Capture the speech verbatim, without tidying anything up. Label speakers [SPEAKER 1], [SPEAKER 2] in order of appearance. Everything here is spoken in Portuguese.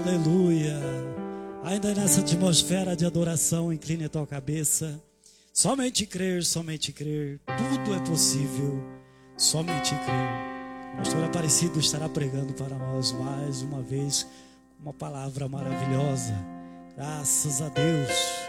[SPEAKER 1] Aleluia. Ainda nessa atmosfera de adoração, incline a tua cabeça. Somente crer, somente crer. Tudo é possível. Somente crer. O pastor Aparecido estará pregando para nós mais uma vez uma palavra maravilhosa. Graças a Deus.